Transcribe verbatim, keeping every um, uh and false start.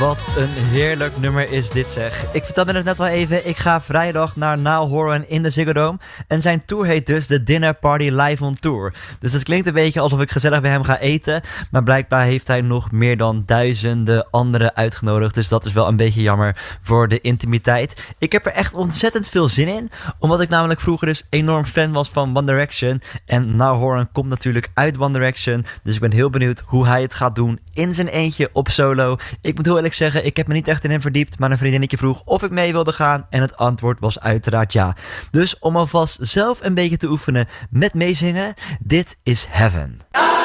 Wat een heerlijk nummer is dit zeg. Ik vertelde het net al even, ik ga vrijdag naar Niall Horan in de Ziggo Dome. En zijn tour heet dus de Dinner Party Live on Tour. Dus het klinkt een beetje alsof ik gezellig bij hem ga eten. Maar blijkbaar heeft hij nog meer dan duizenden anderen uitgenodigd. Dus dat is wel een beetje jammer voor de intimiteit. Ik heb er echt ontzettend veel zin in. Omdat ik namelijk vroeger dus enorm fan was van One Direction. En Niall Horan komt natuurlijk uit One Direction. Dus ik ben heel benieuwd hoe hij het gaat doen in zijn eentje op solo. Ik moet heel eerlijk zeggen, ik heb me niet echt in hem verdiept, maar een vriendinnetje vroeg of ik mee wilde gaan en het antwoord was uiteraard ja. Dus om alvast zelf een beetje te oefenen met meezingen, dit is Heaven.